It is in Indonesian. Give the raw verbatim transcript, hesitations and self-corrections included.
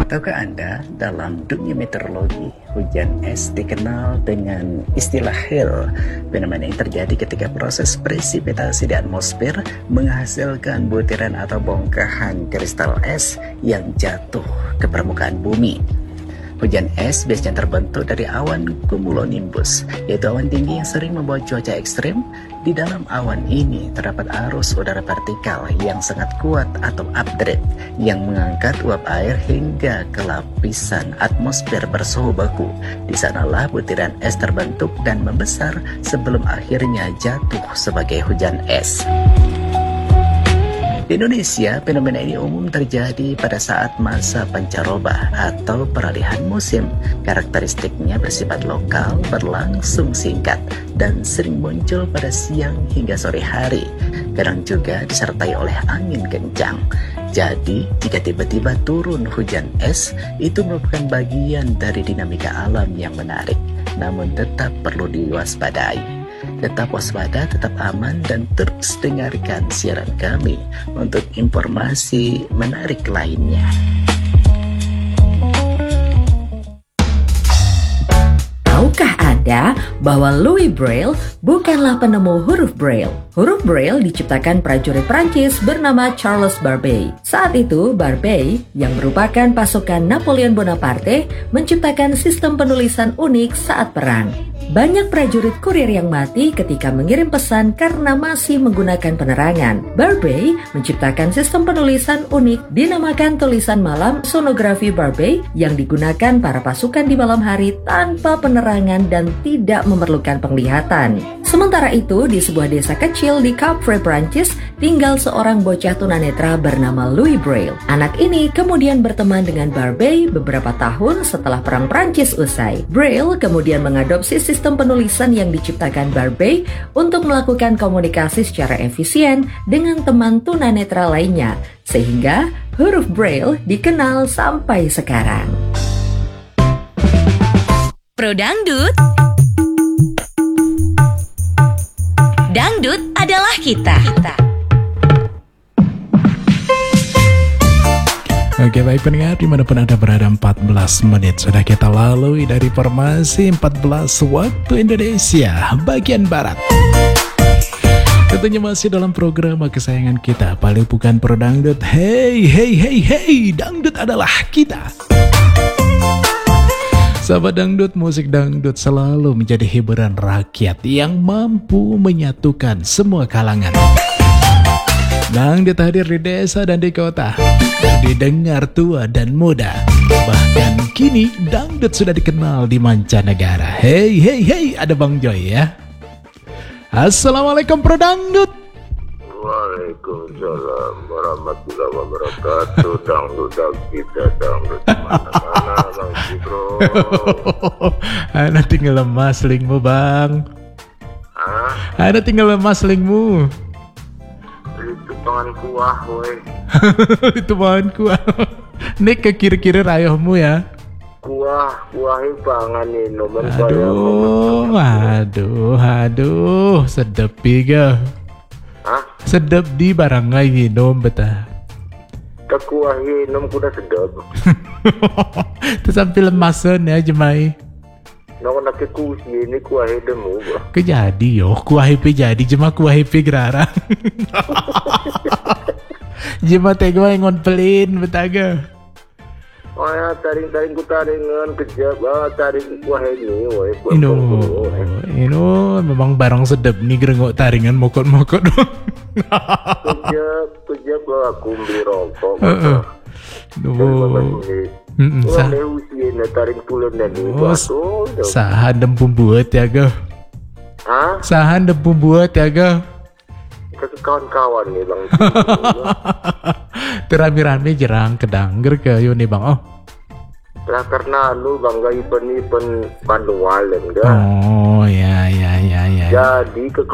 Tahukah Anda, dalam dunia meteorologi, hujan es dikenal dengan istilah hail. Fenomena yang terjadi ketika proses presipitasi di atmosfer menghasilkan butiran atau bongkahan kristal es yang jatuh ke permukaan bumi. Hujan es biasanya terbentuk dari awan cumulonimbus, yaitu awan tinggi yang sering membawa cuaca ekstrim. Di dalam awan ini terdapat arus udara vertikal yang sangat kuat atau updraft yang mengangkat uap air hingga ke lapisan atmosfer bersuhu baku. Di sanalah butiran es terbentuk dan membesar sebelum akhirnya jatuh sebagai hujan es. Di Indonesia, fenomena ini umum terjadi pada saat masa pancaroba atau peralihan musim. Karakteristiknya bersifat lokal, berlangsung singkat, dan sering muncul pada siang hingga sore hari. Kadang juga disertai oleh angin kencang. Jadi, jika tiba-tiba turun hujan es, itu merupakan bagian dari dinamika alam yang menarik, namun tetap perlu diwaspadai. Tetap waspada, tetap aman, dan terus dengarkan siaran kami untuk informasi menarik lainnya. Tahukah Anda bahwa Louis Braille bukanlah penemu huruf Braille? Huruf Braille diciptakan prajurit Prancis bernama Charles Barbey. Saat itu, Barbey, yang merupakan pasukan Napoleon Bonaparte, menciptakan sistem penulisan unik saat perang. Banyak prajurit kurir yang mati ketika mengirim pesan karena masih menggunakan penerangan. Barbey menciptakan sistem penulisan unik dinamakan tulisan malam sonografi Barbey yang digunakan para pasukan di malam hari tanpa penerangan dan tidak memerlukan penglihatan. Sementara itu, di sebuah desa kecil di Capre, Prancis, tinggal seorang bocah tunanetra bernama Louis Braille. Anak ini kemudian berteman dengan Barbey beberapa tahun setelah Perang Prancis usai. Braille kemudian mengadopsi sistem penulisan yang diciptakan Barbey untuk melakukan komunikasi secara efisien dengan teman tunanetra lainnya, sehingga huruf Braille dikenal sampai sekarang. Pro Dangdut. Dangdut adalah kita. kita. Oke, baik pendengar, dimanapun Anda berada, empat belas menit sudah kita lalui dari formasi empat belas waktu Indonesia bagian Barat. Tentunya masih dalam program kesayangan kita, paling bukan Pro Dangdut. Hey, hey, hey, hey, dangdut adalah kita. Sahabat dangdut, musik dangdut selalu menjadi hiburan rakyat yang mampu menyatukan semua kalangan. Dangdut hadir di desa dan di kota, didengar tua dan muda. Bahkan kini dangdut sudah dikenal di mancanegara. Hey, hey, hey, ada Bang Joy ya. Assalamualaikum Pro Dangdut. Waalaikumsalam warahmatullahi wabarakatuh. Dangdut kita, dangdut mana-mana Bang Cipro. Ana tinggal lemas lingmu Bang. Hah? Ana tinggal lemas lingmu. Itu pangan kuah woi. Itu pangan kuah. Nek ke kiri-kiri rayohmu ya. Kuah, kuahin pangan ini. Aduh, aduh, aduh, sedep piga. Hah? Sedep di barangay hinom betah. Tak kuah hinom kuda sedap. Terus sampai lemasan ya jemai. Nak nak kusi ini kuah hidemu. Kejadi yo, kuah hipi jadi jema kuah hipi gerara. Jema tegwa ngon pelin betaga. Oh ya, taring-taring ku taringan kejap. Ah, taring kuah ini woi. Ino, ino memang barang sedap nih gerengok taringan mokot-mokot. Kejap, kejap lah aku beli rokok. Heeh. Duh. Heeh, sah. Usia taring pulen dan oh, sahan dem pembuat ya ga. Hah? Sahan dem pembuat ya ga. Ke kawan-kawan nih Bang. Terami-rami jerang kedangger ke yo nih Bang. Oh. Lah karena lu Bang gak event-event manual enggak. Oh ya ya ya ya. Jadi ke